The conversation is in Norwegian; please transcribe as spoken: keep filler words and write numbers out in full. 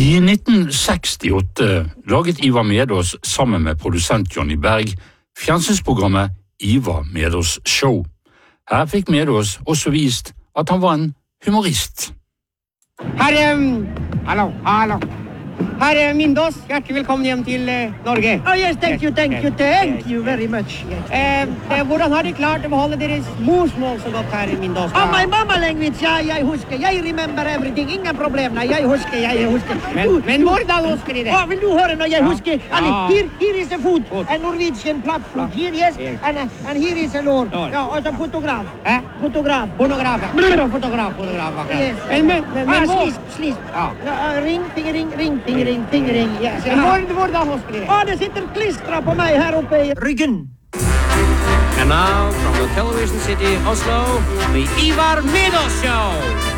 I nitten sekstiåtte laget Ivar Medås sammen med produsent Johnny Berg fjernsynsprogrammet Ivar Medås Show. Her fikk Medås også vist at han var en humorist. Herre, um, hallo, hallo. Herre Mindås, hjertelig velkommen hjem til uh, Norge. Oh yes, thank you, thank you, thank you very much. Yes. Uh, uh, hvordan har de klart å beholde deres morsmål så godt, herre Mindås? Oh, my mama language, ja, jeg husker, jeg remember everything, ingen problem, nei, jeg husker, jeg husker. Men, men hvordan husker de det? Oh, vil du høre når jeg Ja. husker? Ali, Ja. here, here is a food, Food. a Norwegian platform, Ja. here, yes, Yes. and, uh, and here is a lord. Lord. Ja, og så fotograf. Hæ? Fotograf. Pornograf, ja. Fotograf, fotograf, akkurat. Yes. Men, men, men, Ah, men, hvor- slisp, slisp. Ja. Ja, uh, ring, fingering, ring, fingering, fingering, yes. Men hvor- hvordan husker de det? Å, det sitter klistra på meg her oppe i ryggen. And now, from the television city Oslo, the Ivar Medås Show.